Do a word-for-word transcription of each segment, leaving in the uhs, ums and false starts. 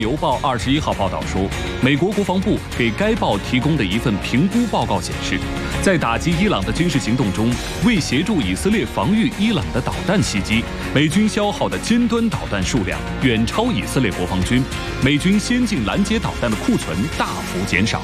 邮报二十一号报道说，美国国防部给该报提供的一份评估报告显示，在打击伊朗的军事行动中，为协助以色列防御伊朗的导弹袭击，美军消耗的尖端导弹数量远超以色列国防军，美军先进拦截导弹的库存大幅减少。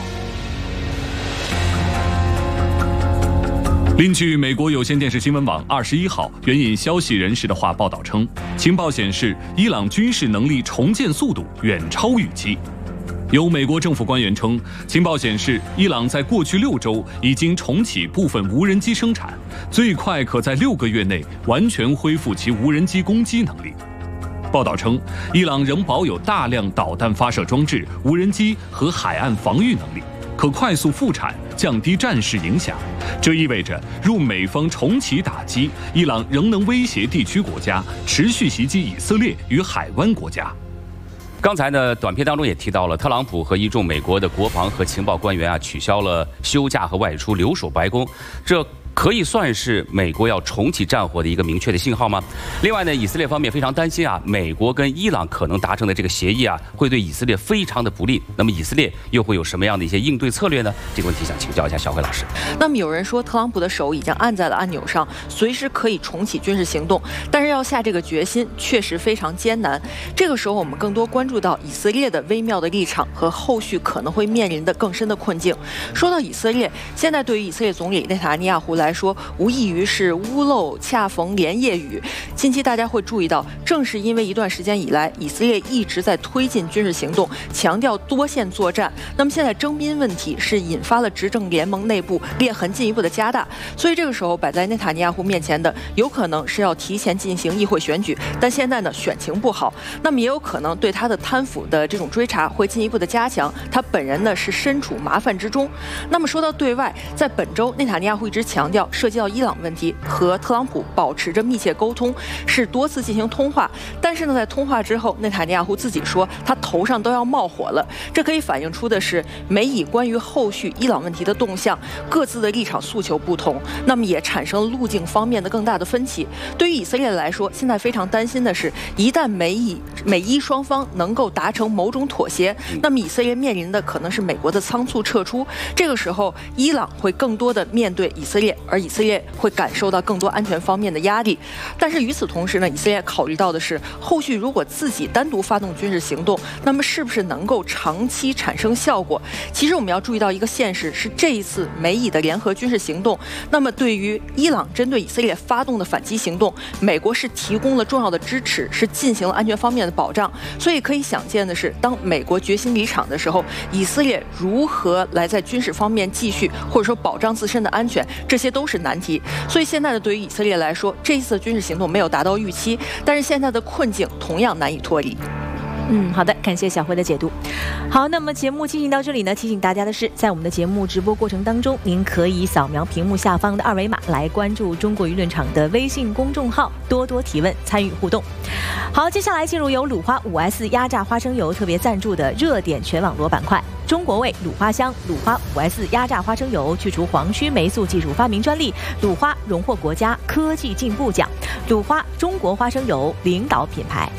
另据美国有线电视新闻网二十一号援引消息人士的话报道称，情报显示，伊朗军事能力重建速度远超预期。有美国政府官员称，情报显示，伊朗在过去六周已经重启部分无人机生产，最快可在六个月内完全恢复其无人机攻击能力。报道称，伊朗仍保有大量导弹发射装置、无人机和海岸防御能力，可快速复产，降低战事影响。这意味着，若美方重启打击，伊朗仍能威胁地区国家，持续袭击以色列与海湾国家。 刚才呢，短片当中也提到了，特朗普和一众美国的国防和情报官员啊，取消了休假和外出，留守白宫。这可以算是美国要重启战火的一个明确的信号吗？另外呢，以色列方面非常担心啊，美国跟伊朗可能达成的这个协议啊，会对以色列非常的不利。那么以色列又会有什么样的一些应对策略呢？这个问题想请教一下小慧老师。 那么有人说，特朗普的手已经按在了按钮上，随时可以重启军事行动，但是要下这个决心确实非常艰难。这个时候，我们更多关注到以色列的微妙的立场和后续可能会面临的更深的困境。说到以色列，现在对于以色列总理内塔尼亚胡来说，无异于是屋漏恰逢连夜雨。近期大家会注意到，正是因为一段时间以来，以色列一直在推进军事行动，强调多线作战。那么现在征兵问题是引发了执政联盟内部裂痕进一步的加大，所以这个时候摆在内塔尼亚胡面前的，有可能是要提前进行议会选举，但现在呢选情不好，那么也有可能对他的贪腐的这种追查会进一步的加强，他本人呢是身处麻烦之中。那么说到对外，在本周内塔尼亚胡一直强调，涉及到伊朗问题和特朗普保持着密切沟通，是多次进行通话。但是呢，在通话之后，内塔尼亚胡自己说他头上都要冒火了。这可以反映出的是，美以关于后续伊朗问题的动向，各自的立场诉求不同，那么也产生了路径方面的更大的分歧。对于以色列来说，现在非常担心的是，一旦美以美伊双方能够达成某种妥协，那么以色列面临的可能是美国的仓促撤出。这个时候，伊朗会更多的面对以色列，而以色列会感受到更多安全方面的压力。但是与此同时呢，以色列考虑到的是，后续如果自己单独发动军事行动，那么是不是能够长期产生效果？其实我们要注意到一个现实，是这一次美以的联合军事行动，那么对于伊朗针对以色列发动的反击行动，美国是提供了重要的支持，是进行了安全方面的保障。所以可以想见的是，当美国决心离场的时候，以色列如何来在军事方面继续或者说保障自身的安全，这些都是难题。所以现在的对于以色列来说，这一次的军事行动没有达到预期，但是现在的困境同样难以脱离。 嗯，好的，感谢小辉的解读。好，那么节目进行到这里呢，提醒大家的是，在我们的节目直播过程当中，您可以扫描屏幕下方的二维码来关注中国舆论场的微信公众号，多多提问，参与互动。好，接下来进入由鲁花 五 S 压榨花生油特别赞助的热点全网罗板块。中国味鲁花香鲁花 五 S 压榨花生油去除黄曲霉素技术发明专利，鲁花荣获国家科技进步奖，鲁花中国花生油领导品牌。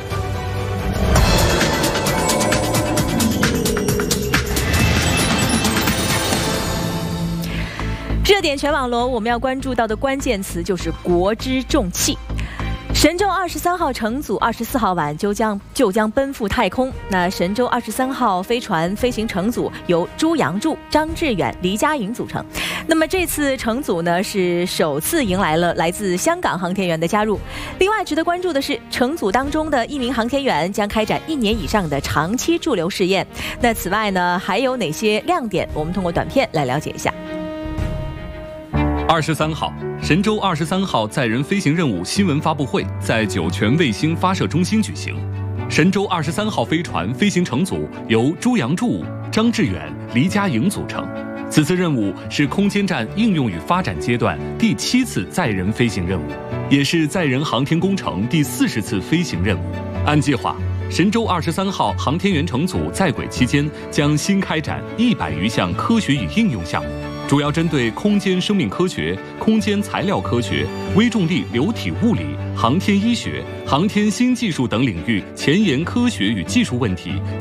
热点全网罗，我们要关注到的关键词就是国之重器。神舟二十三号乘组二十四号晚就将就将奔赴太空。那神舟二十三号飞船飞行乘组由朱杨柱、张志远、黎佳莹组成。那么这次乘组呢是首次迎来了来自香港航天员的加入。另外值得关注的是，乘组当中的一名航天员将开展一年以上的长期驻留试验。那此外呢还有哪些亮点？我们通过短片来了解一下。 二十三号，神舟二十三号载人飞行任务新闻发布会在酒泉卫星发射中心举行。神舟二十三号飞船飞行乘组由朱杨柱、张志远、黎佳莹组成。此次任务是空间站应用与发展阶段第七次载人飞行任务，也是载人航天工程第四十次飞行任务。按计划，神舟二十三号航天员乘组在轨期间将新开展一百余项科学与应用项目。 主要针对空间生命科学、空间材料科学、微重力流体物理、航天医学、航天新技术等领域前沿科学与技术问题